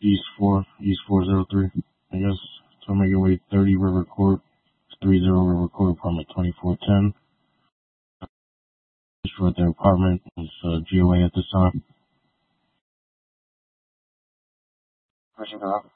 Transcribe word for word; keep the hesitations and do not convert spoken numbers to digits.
East four, East four zero three, I guess. So make your way thirty River Court, three zero River Court, apartment twenty-four ten. Just for their apartment. It's uh, G O A at this time. Pushing off.